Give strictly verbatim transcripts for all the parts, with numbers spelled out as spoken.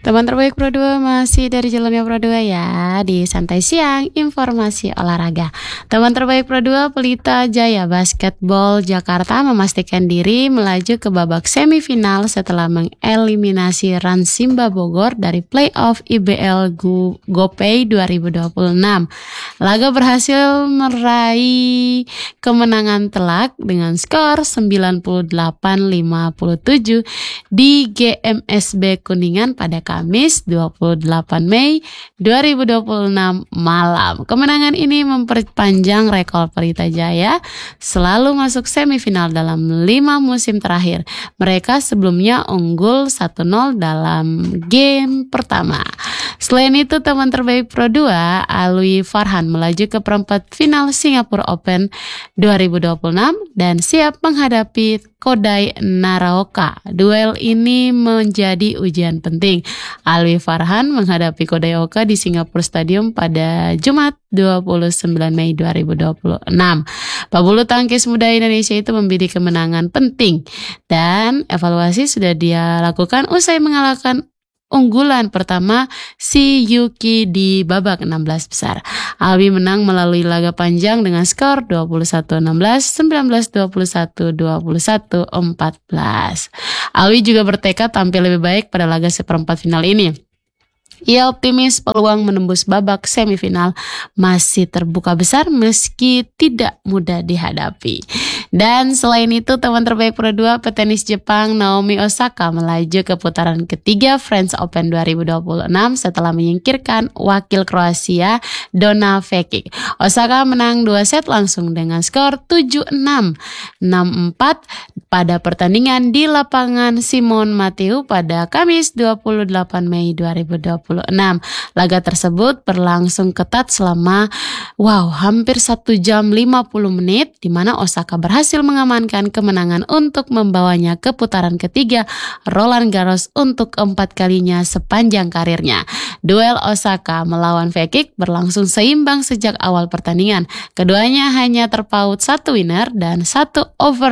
Teman terbaik Pro dua masih dari Jalannya Pro dua ya, di Santai Siang Informasi Olahraga. Teman terbaik Pro dua Pelita Jaya Basketball Jakarta memastikan diri melaju ke babak semifinal setelah mengeliminasi Ransimba Bogor dari playoff I B L Go- GoPay dua ribu dua puluh enam. Laga berhasil meraih kemenangan telak dengan skor sembilan puluh delapan lima puluh tujuh di G M S B Kuningan pada Kamis dua puluh delapan Mei dua ribu dua puluh enam malam. Kemenangan ini memperpanjang rekor Pelita Jaya selalu masuk semifinal dalam lima musim terakhir. Mereka sebelumnya unggul satu nol dalam game pertama. Selain itu, teman terbaik Pro dua Alwi Farhan melaju ke perempat final Singapore Open dua ribu dua puluh enam dan siap menghadapi Kodai Naraoka. Duel ini menjadi ujian penting. Alwi Farhan menghadapi Kodai Oka di Singapore Stadium pada Jumat dua puluh sembilan Mei dua ribu dua puluh enam. Pebulu tangkis muda Indonesia itu membidik kemenangan penting dan evaluasi sudah dia lakukan usai mengalahkan unggulan pertama si Yuki di babak enam belas besar. Alwi menang melalui laga panjang dengan skor dua puluh satu enam belas, sembilan belas dua puluh satu, dua puluh satu empat belas. Alwi juga bertekad tampil lebih baik pada laga seperempat final ini. Ia optimis peluang menembus babak semifinal masih terbuka besar meski tidak mudah dihadapi. Dan selain itu, teman terbaik Pro dua petenis Jepang Naomi Osaka melaju ke putaran ketiga French Open dua ribu dua puluh enam setelah menyingkirkan wakil Kroasia Donna Vekic. Osaka menang dua set langsung dengan skor tujuh enam, enam empat pada pertandingan di lapangan Simon Mateu pada Kamis dua puluh delapan Mei dua ribu dua puluh enam. Laga tersebut berlangsung ketat selama wow hampir satu jam lima puluh menit, di mana Osaka berhasil mengamankan kemenangan untuk membawanya ke putaran ketiga Roland Garros untuk keempat kalinya sepanjang karirnya. Duel Osaka melawan Vekic berlangsung seimbang sejak awal pertandingan. Keduanya hanya terpaut satu winner dan satu over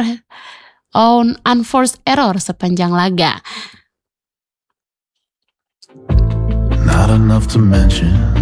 on unforced error sepanjang laga. Not enough to mention